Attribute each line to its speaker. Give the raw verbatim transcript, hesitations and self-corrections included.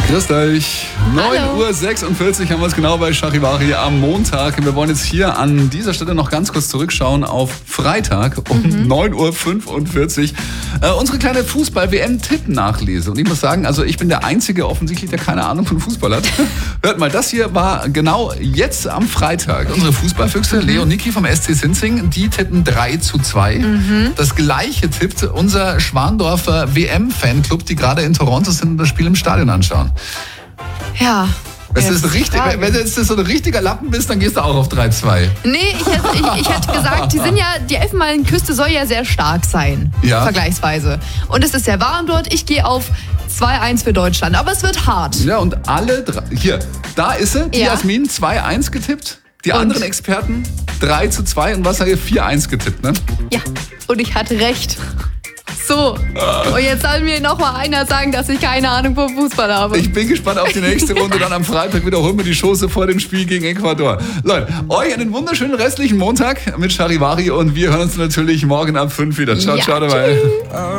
Speaker 1: Grüßt euch. neun Uhr sechsundvierzig haben wir es genau bei Charivari am Montag. Wir wollen jetzt hier an dieser Stelle noch ganz kurz zurückschauen auf Freitag um mhm. neun Uhr fünfundvierzig. Äh, unsere kleine Fußball-W M-Tipp-Nachlese. Und ich muss sagen, also ich bin der Einzige offensichtlich, der keine Ahnung von Fußball hat. Hört mal, das hier war genau jetzt am Freitag. Unsere Fußballfüchse, mhm. Leo und Niki vom S C Sinzing, die tippen drei zu zwei. Mhm. Das gleiche tippt unser Schwandorfer W M-Fanclub, die gerade in Toronto sind und das Spiel im Stadion anschauen.
Speaker 2: Ja.
Speaker 1: Das ist richtig, wenn du jetzt so ein richtiger Lappen bist, dann gehst du auch auf drei zwei.
Speaker 2: Nee, ich hätte, ich, ich hätte gesagt, die sind ja, die Elfenbeinküste soll ja sehr stark sein, ja. vergleichsweise. Und es ist sehr warm dort. Ich gehe auf zwei eins für Deutschland, aber es wird hart.
Speaker 1: Ja, und alle drei, hier, da ist sie, die ja. Jasmin, zwei eins getippt. Die und? anderen Experten drei zu zwei und was hat ihr vier eins getippt, ne?
Speaker 2: Ja, und ich hatte recht. So, und jetzt soll mir noch mal einer sagen, dass ich keine Ahnung vom Fußball habe.
Speaker 1: Ich bin gespannt auf die nächste Runde. Dann am Freitag wiederholen wir die Chance vor dem Spiel gegen Ecuador. Leute, euch einen wunderschönen restlichen Montag mit Charivari und wir hören uns natürlich morgen ab fünf wieder. Ciao, ja, ciao dabei.